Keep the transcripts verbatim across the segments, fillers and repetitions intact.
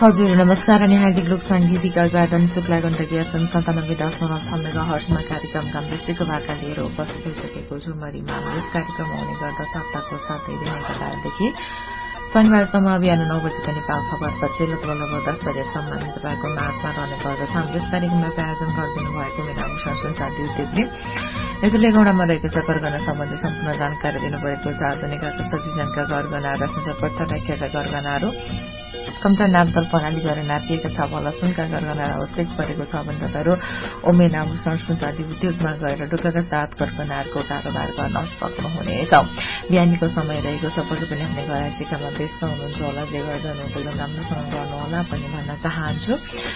हजुर नमस्कार अनि हार्दिक लोक सांगीतिक अभिवादन शुक्ला गण्डकी एफएम सन्तानब्बे दशमलव छ मेगा हर्ट्जमा कार्यक्रम गाम्बेसीको भाका लिएर उपस्थित भइसकेको छु म रिमा। यस कार्यक्रम आउने गर्दछ हप्ताको सातै दिन आइतबारदेखि शनिबारसम्म बिहान नौ बजी पनि पाल खबरपछि लगभग लगभग दस बजेसम्म तपाईँको माझमा रहने गर्दछ। हाम्रो यस कार्यक्रममा आयोजन गरिदिनु भएको मेरा अनुशासन साथी उद्योगले यसले गौडामा रहेको छ गरगना सम्बन्धी सम्पूर्ण जानकारी दिनुभएको छ। आधुनिक सजिजनका गरगना र पत्थर राखिएका गरगनाहरू कम्प्युटर नापतोल प्रणाली गरेर नापिएका छ लसुनका गरगना आवश्यक परेको छ भने तपाईँहरू उमेर आभूषण सुनचाँदी उद्योगमा गएर ढुक्काका साथ गरगनाहरूको कारोबार गर्न सक्नुहुनेछ। बिहानीको समय रहेको छ, पक्कै पनि हामीले गराइसिकामा व्यस्त हुनुहुन्छ होला, जे गर्दा एकदम राम्रोसँग गर्नुहोला पनि भन्न चाहन्छु।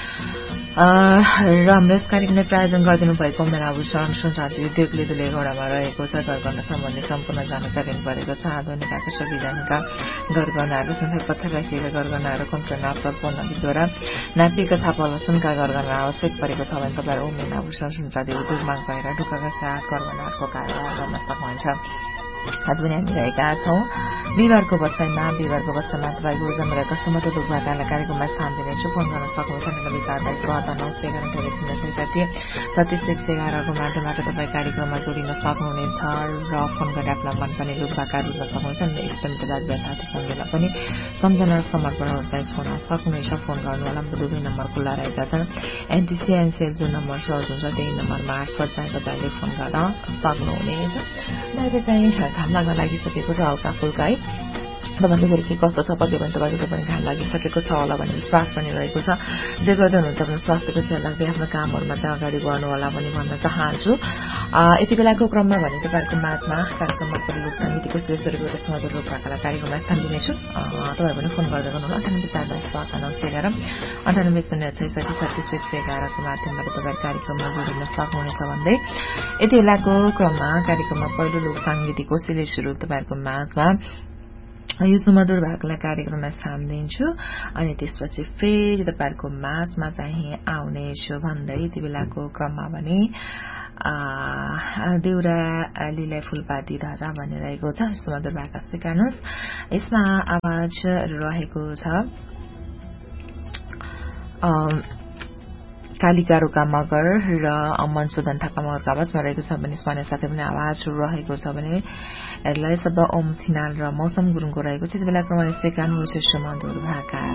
र हाम्रो यस कार्यक्रमले प्रायोजन गरिदिनु भएको उमेर आभूषण सुनचाँदी उद्योगले दुलेगौडामा रहेको छ गरगना सम्बन्धी सम्पूर्ण जानकारी दिनुभएको छ। आधुनिक आकर्षक डिजाइनका गरगनाहरू सधैँ पत्थर राखिएका गरगनाहरू कम्प्युटर नापतोल प्रणालीद्वारा नापिएका छापा लसुनका गरगना आवश्यक परेको छ भने तपाईँहरू उमेर आभूषण सुनचाँदी उद्योगमा गएर ढुक्काका साथ गरगनाहरूको कारोबार गर्न सक्नुहुन्छ। आज पनि हामी रहेका छौं बिहिबारको बसाइमा। बिहिबारको बसाइमा तपाईँको जन्म रहेको समत दुखभाकालाई कार्यक्रममा स्थान दिनेछु। फोन गर्न सक्नुहुन्छ नब्बे चार बाइस बहत्तर नौ सय एघार अठाइस शून्य छैसठी छत्तीस एक सय एघारको माध्यमबाट तपाईँ कार्यक्रममा जोडिन सक्नुहुनेछ र फोन गरेर आफ्ना मनपर्ने दुखभाका रुच्न सक्नुहुन्छ। इष्टमित्र दाजुभाइ साथी सङ्गीलाई पनि सम्झना र समर्पणहरू चाहिँ छोड्न सक्नुहुनेछ। फोन गर्नुहोला। दुवै नम्बर खुल्ला रहेका छन्। एनटीसी एनसीएल जुन नम्बर सर्च हुन्छ त्यही नम्बरमा आठपट चाहिँ तपाईँले फोन गर्न सक्नुहुनेछ। अहिले चाहिँ घाम लाग्न लागिसकेको छ हल्का फुल्का है। तपाईँको फेरि के कस्तो छ पक्कै पनि तपाईँको पनि घाम लागिसकेको छ होला भन्ने विश्वास पनि रहेको छ। जे गर्दै हुनुहुन्छ आफ्नो स्वास्थ्यको ख्याल राख्दै आफ्नो कामहरूमा चाहिँ अगाडि बढ्नु होला पनि भन्न चाहन्छु। यति बेलाको क्रममा भने तपाईँहरूको माझमा कार्यक्रममा लोक सङ्गीतको श्रेष्ठहरूको एउटा सुमधुर रूपभाकालाई कार्यक्रममा स्थान दिनेछु। तपाईँहरू पनि फोन गर्दै गर्नुहोला। अन्ठानब्बे चार दस बहत्तर नौ सय एघार अन्ठानब्बे शून्य छैसठी छत्तीस एक सय एघारको माध्यमबाट तपाईँ कार्यक्रममा जोडिन सक्नुहुनेछ भन्दै यति बेलाको क्रममा कार्यक्रममा पहिलो लोक साङ्गीतिक कोसेली सुरु तपाईँहरूको माझमा यो सुमधुर भागलाई कार्यक्रममा स्थान दिन्छु। अनि त्यसपछि फेरि तपाईँहरूको माझमा चाहिँ आउनेछु भन्दै यति बेलाको क्रममा भने देउरा लीलाई फूलपाती धारा भनिरहेको छ सुमधुर भाका स्वीकार्नुहोस्। यसमा आवाज रहेको छ कालिका रोका मगर र मनसुदन थापा मगरको आवाजमा रहेको छ भने स्मरण साथै पनि आवाज रहेको छ भने यसलाई शब्द ओम थिनाल र मौसम गुरुङको रहेको छ। यति बेला क्रममा स्वीकार्नुहोस् सुमधुर भाका।